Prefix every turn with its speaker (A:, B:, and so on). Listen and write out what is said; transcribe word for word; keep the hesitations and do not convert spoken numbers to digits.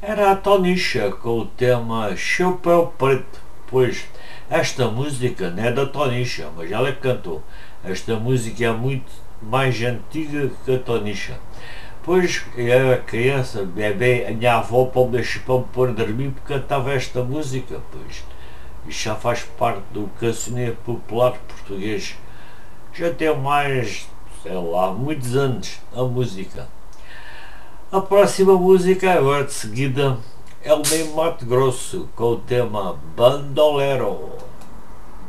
A: Era a Tonisha com o tema Chapéu Preto. Pois esta música não é da Tonisha, mas ela é que cantou. Esta música é muito mais antiga que a Tonisha. Pois eu era criança, bebê, a minha avó para me deixar para me pôr a dormir porque cantava esta música. Pois isto já faz parte do cancioneiro popular português. Já tem mais, sei lá, muitos anos a música. A próxima música agora de seguida é o de Mato Grosso com o tema Bandolero.